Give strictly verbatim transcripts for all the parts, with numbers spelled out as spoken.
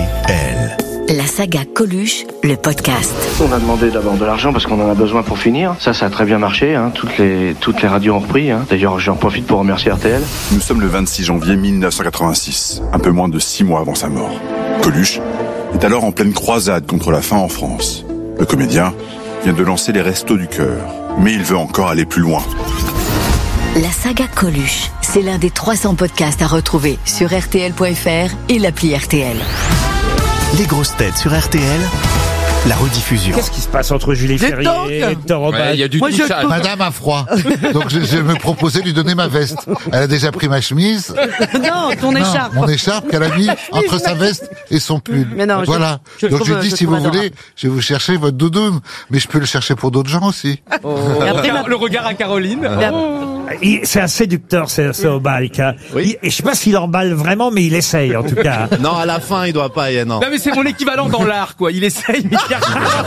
L. La saga Coluche, le podcast. On a demandé d'abord de l'argent parce qu'on en a besoin pour finir. Ça, ça a très bien marché. Hein. Toutes les toutes les radios ont repris. Hein. D'ailleurs, j'en profite pour remercier R T L. Nous sommes le vingt-six janvier mille neuf cent quatre-vingt-six, un peu moins de six mois avant sa mort. Coluche est alors en pleine croisade contre la faim en France. Le comédien vient de lancer les Restos du Cœur, mais il veut encore aller plus loin. La saga Coluche, c'est l'un des trois cents podcasts à retrouver sur R T L point F R et l'appli R T L. Les grosses têtes sur R T L, la rediffusion. Qu'est-ce qui se passe entre Julie Ferrier et Hector Robal? Il y a du Moi, je touchage. peux- Madame a froid. Donc je, je me proposais de lui donner ma veste. Elle a déjà pris ma chemise. Non, ton Non, écharpe. mon écharpe qu'elle a mis entre sa veste et son pull. Mais non, je- voilà. je le Donc trouve- je dis je si le vous trouve voulez, adorable. je vais vous chercher votre doudoune, mais je peux le chercher pour d'autres gens aussi. Et après, ma- Le regard à Caroline. Il- C'est un séducteur, c'est ce Obalk. hein. Il- Et je sais pas s'il emballe vraiment, mais il essaye en tout cas. Non, à la fin, il doit pas, eh, non. Non mais c'est mon équivalent dans l'art quoi. Il essaye mais il y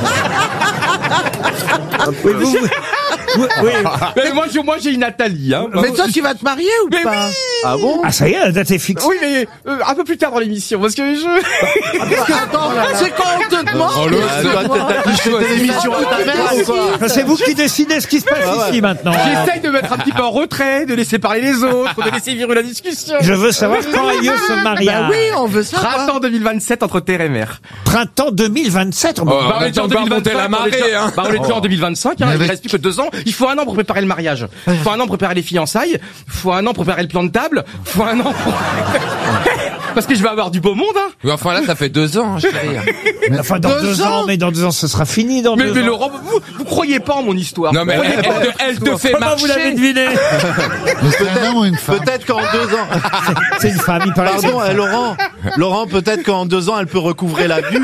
arrive. Oui, vous- vous- vous- oui. Mais moi, je- moi j'ai une Nathalie. Hein. Mais toi, tu vas te marier ou Mais pas? oui. Ah bon? Ah ça y est, la date est fixe. Oui mais euh, un peu plus tard dans l'émission parce que je. Attends, c'est quand on te demande? Oh, l'autre, Excuse-moi. toi, t'as dit que c'était l'émission à ta mère ou quoi? Enfin, c'est vous qui décidez ce qui se passe ici maintenant. J'essaye de mettre un petit peu en retrait, de laisser parler les autres, de laisser vivre la discussion. Je veux savoir quand a lieu ce mariage. Bah oui, on veut savoir. Printemps deux mille vingt-sept entre terre et mer. Printemps deux mille vingt-sept. Bah, on est déjà en deux mille vingt-cinq, la marée, on est déjà- hein. bah, on est déjà en deux mille vingt-cinq, hein, Mais il avec- reste plus que deux ans. Il faut un an pour préparer le mariage. Il faut un an pour préparer les fiançailles. Il faut un an pour préparer le plan de table. Il faut un an pour... Parce que je vais avoir du beau monde, hein. Mais enfin là, ça fait deux ans, chérie. Enfin dans deux, Deux ans, ans mais dans deux ans ce sera fini dans Mais, deux mais ans. Laurent, vous, vous croyez pas en mon histoire. Non mais Vous elle, croyez pas en elle- mon elle te histoire. fait Comment vous l'avez marcher. deviné? Mais c'est un homme ou une femme? Peut-être qu'en deux ans. C'est une femme, il paraît. que c'est une Pardon, femme. eh, Laurent. Laurent, peut-être qu'en deux ans, elle peut recouvrer la vue.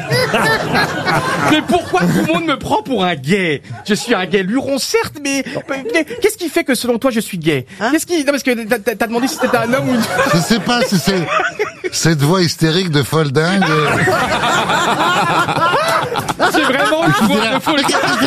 Mais pourquoi tout le monde me prend pour un gay? Je suis un gay luron, certes, mais, mais qu'est-ce qui fait que selon toi je suis gay? Qu'est-ce qui, non, parce que t'as- t'as t'as demandé si c'était un homme ou une femme. Je sais pas si c'est cette voix hystérique de folle dingue. euh, C'est vraiment une voix de folie.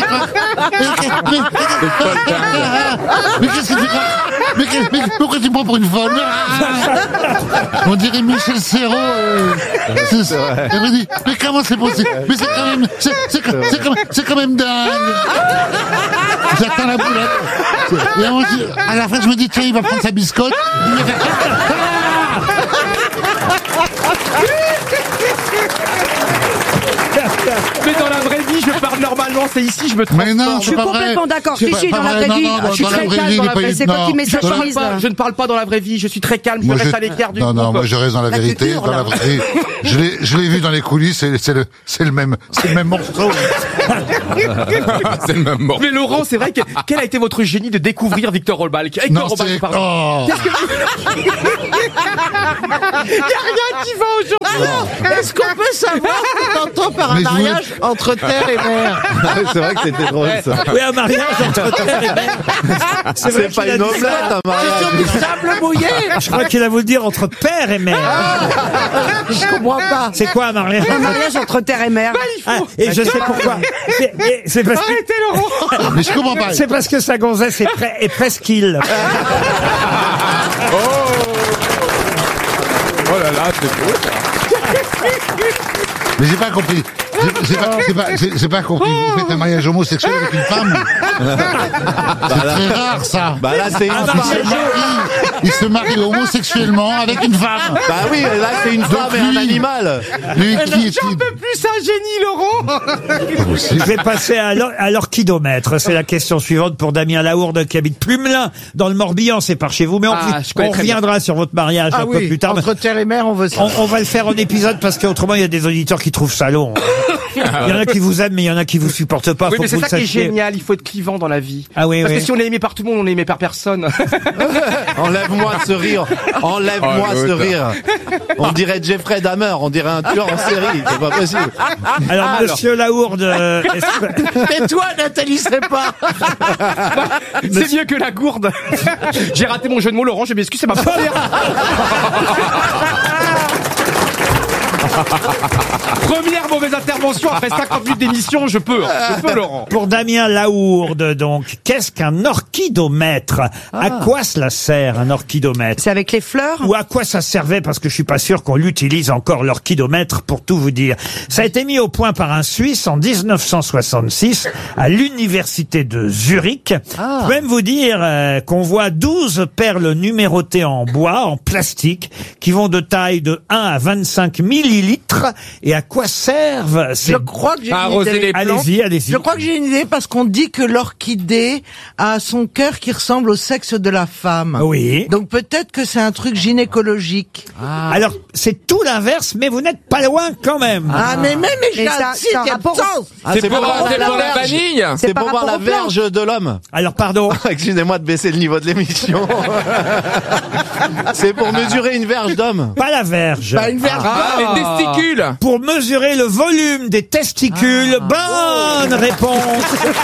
Mais qu'est-ce que tu crois? Mais, qu'est- mais pourquoi tu me prends pour une folle? On dirait Michel Serrault. Euh, c'est ça. Elle me dit, mais comment c'est possible? Mais c'est quand même, c'est, c'est, quand- c'est quand, c'est quand même dingue. J'attends la boulette. Et à, moi, je- à la fin, je me dis, tiens, il va prendre sa biscotte. Il va faire- Mais dans la vraie vie, je parle normalement, c'est ici, je me trompe. Mais non, Je c'est suis pas vrai. complètement d'accord. C'est Si, pas- si, pas dans la vrai. vraie Non, vie, non, je suis dans la très vraie calme vie, dans il la est pas- vraie. C'est non. quand il met sa Je, parle chemise. pas, je ne parle pas dans la vraie vie, je suis très calme, je Moi, reste je- à l'écart du non, non, groupe. moi je reste dans la, La vérité, culture, dans là. la vraie. Je l'ai, je l'ai vu dans les coulisses, c'est, c'est le, c'est le même, c'est le même morceau. C'est le même mort. Mais Laurent, c'est vrai que quel a été votre génie de découvrir Victor Holbalk? Hector Non, Holbalk, c'est, pardon. oh. Il y a rien qui va aujourd'hui. Alors, est-ce qu'on peut savoir ce que t'entends par un Mais je voulais- mariage entre terre et mer? C'est vrai que c'était drôle, ça. Oui, un mariage entre terre et mer. C'est vrai C'est pas qu'il a une dit ça. omelette, un C'est mariage. sur du sable mouillé. Je crois qu'il a voulu dire entre père et mère. Je comprends pas. C'est quoi un mariage? Un mariage entre terre et mer. Ah, et je sais pourquoi. C'est- et C'est parce que, Arrêtez Laurent. Mais je comprends pas. c'est parce que sa gonzesse est, pre- est presqu'île. Oh là là, c'est beau ça. Mais j'ai pas compris. J'ai, j'ai pas, j'ai pas, j'ai, j'ai pas compris. Vous faites un mariage homosexuel avec une femme? C'est très rare, ça. Bah là, c'est une Il femme. se marie, il se marie homosexuellement avec une femme. Bah oui, là, c'est une femme et un lui- animal. Lui qui est, J'en peux plus, c'est un génie Laurent. Je vais passer à l'or- à l'orchidомètre. C'est la question suivante pour Damien Laourde qui habite Plumelin dans le Morbihan. C'est par chez vous, mais on, Ah, je connais on très reviendra sur votre mariage Ah un peu oui, plus tard. entre terre et mer, on veut ça. On, on va le faire en épisode parce qu'autrement il y a des auditeurs qui trouvent ça long. Il y en a qui vous aiment, mais il y en a qui vous supportent pas. Oui, Faut mais que c'est vous ça le qui est sachiez. génial, il faut être clivant dans la vie. Ah oui, Parce oui. que si on est aimé par tout le monde, on est aimé par personne. Enlève-moi ce rire. Enlève-moi Oh, ce l'autre. rire. On dirait Jeffrey Dahmer. On dirait un tueur en série. C'est pas possible. Alors, Monsieur Laourde, euh, est-ce- Et toi, Nathalie Srépa? C'est mieux que la gourde. J'ai raté mon jeu de mots, Laurent, je m'excuse, c'est ma première. Première mauvaise intervention après cinquante minutes d'émission, je peux, je peux, Laurent. Pour Damien Laourde, donc, qu'est-ce qu'un orchidomètre? À quoi cela sert, un orchidomètre? C'est avec les fleurs? Ou à quoi ça servait? Parce que je suis pas sûr qu'on l'utilise encore, l'orchidomètre, pour tout vous dire. Ça a été mis au point par un Suisse en dix-neuf cent soixante-six à l'université de Zurich. Ah. Je peux même vous dire euh, qu'on voit douze perles numérotées en bois, en plastique, qui vont de taille de un à vingt-cinq millilitres. Et à quoi servent ces... Je crois que j'ai une Arroser idée. les plantes. Allez-y, allez-y. Je crois que j'ai une idée parce qu'on dit que l'orchidée a son cœur qui ressemble au sexe de la femme. Oui. Donc peut-être que c'est un truc gynécologique. Alors, c'est tout l'inverse, mais vous n'êtes pas loin quand même. Ah, mais même les Mais gens, ça- si, ça a il y a rapport- sens. Ah, C'est pour, voir c'est la pour la verge. vanille. C'est par pour voir la rapport aux plantes. verge de l'homme. Alors, pardon. Excusez-moi de baisser le niveau de l'émission. C'est pour mesurer une verge d'homme. Pas la verge. Bah, une verge. Ah, les testicules. Pour mesurer le volume des testicules. Bonne réponse.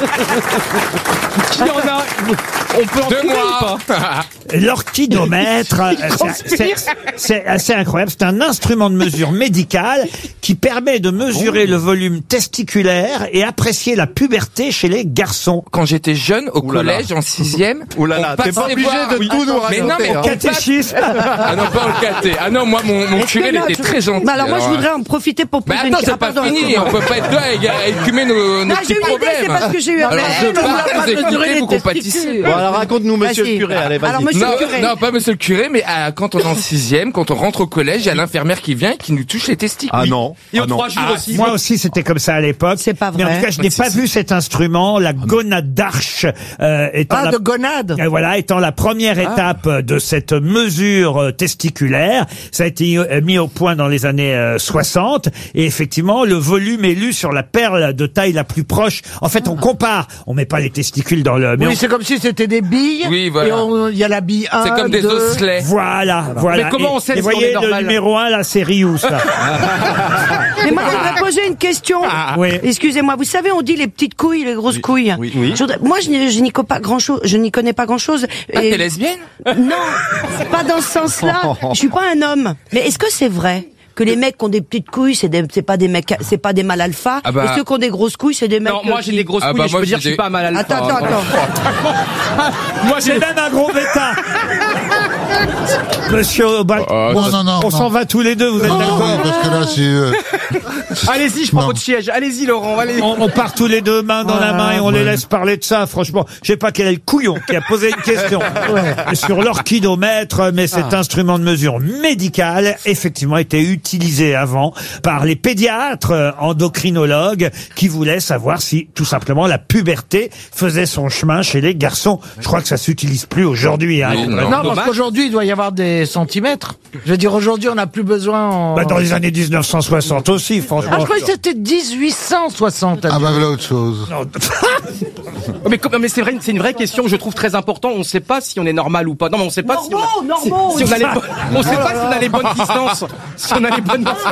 Qui en a On peut en De trouver ou moi. pas L'orchidomètre, euh, c'est- c'est- c'est assez incroyable. C'est un instrument de mesure médical qui permet de mesurer le volume testiculaire et apprécier la puberté chez les garçons. Quand j'étais jeune, au Ouh là là. collège, en sixième, Ouh là on là, t'es pas passait obligé voir- de Oui. tout nous Mais non, raconter, mais hein. on passe- Catéchisme. Ah non, pas au caté. Ah non, moi, mon, mon Est-ce curé, que il là, était tu- très gentil. Mais alors moi, je Alors, voudrais en profiter pour Mais poser une attends, c'est Ah, pas pardon, fini. excuse-moi. On peut pas être là et à écumer nos, nos Non, petits j'ai eu l'idée, problèmes. c'est parce que j'ai eu un Alors, je mail, veux on m'a pas pas vous mesuré écouter, les vous compatissez. testicules. Bon, alors raconte-nous, monsieur Vas-y. le curé. Allez, vas-y. Alors, monsieur Non, le curé. non, pas monsieur le curé, mais à- quand on est en sixième, quand on rentre au collège, il y a l'infirmière qui vient et qui nous touche les testicules. Ah non. Et Ah aux non. trois jours Ah, aussi. moi aussi, c'était comme ça à l'époque. C'est pas Mais en vrai. tout cas, je n'ai pas vu cet instrument, la gonade d'Arche, euh, étant Ah, la... de gonade. Euh, Voilà, étant la première étape euh, de cette mesure euh, testiculaire. Ça a été euh, mis au point dans les années euh, soixante. Et effectivement, le volume est lu sur la perle de taille la plus proche. En fait, on compare. On met pas les testicules dans le... mais Oui, on- c'est comme si c'était des billes. Oui, voilà. Et on- il y a la bille un, C'est comme des deux. osselets. Voilà, voilà. Mais comment Et- on sait et si on voyez, est normal le numéro un, là, c'est Rius, là. Mais moi, je voudrais poser une question. Oui. Excusez-moi, vous savez, on dit les petites couilles, les grosses couilles. oui, oui. Je voudrais- Moi, je n'y je n'y connais pas grand-chose. Je n'y connais pas grand-chose. Ah, Et- t'es lesbienne? Non, c'est pas dans ce sens-là. Je suis pas un homme. Mais est-ce que c'est vrai que les mecs qui ont des petites couilles, c'est des- c'est pas des mecs, c'est pas des mâles alpha, Ah bah- et ceux qui ont des grosses couilles, c'est des mecs. Non, moi euh, j'ai qui- des grosses Ah couilles bah et je moi, peux dire j'ai que je suis des- pas mal alpha. Attends, attends, attends. Moi C'est j'ai même un gros bêta. Monsieur Aubin, Oh, Non, non, non. on non. s'en va tous les deux, vous êtes Non, non, d'accord? non, parce que là, c'est... euh, Allez-y, je prends Non. votre siège. Allez-y, Laurent, allez. On, on part tous les deux main dans la main et on les ouais. laisse parler de ça. Franchement, je sais pas quel est le couillon qui a posé une question sur l'orchidomètre, mais cet instrument de mesure médical, effectivement, était utilisé avant par les pédiatres euh, endocrinologues qui voulaient savoir si, tout simplement, la puberté faisait son chemin chez les garçons. Je crois que ça s'utilise plus aujourd'hui. Hein. Oui, non. Non, Dommage. parce qu'aujourd'hui, il doit y avoir des centimètres. Je veux dire, aujourd'hui, on n'a plus besoin en... Bah, dans les années dix-neuf cent soixante aussi, franchement. Ah, je croyais que c'était dix-huit cent soixante. Ah bah voilà autre chose. Non. Mais, comme- mais c'est vrai, c'est une vraie question que je trouve très importante. On ne sait pas si on est normal ou pas. Non, mais on sait pas si on a, Normaux, normaux. si, si on a les, bo- on sait pas si on a les bonnes distances. Si on a les bonnes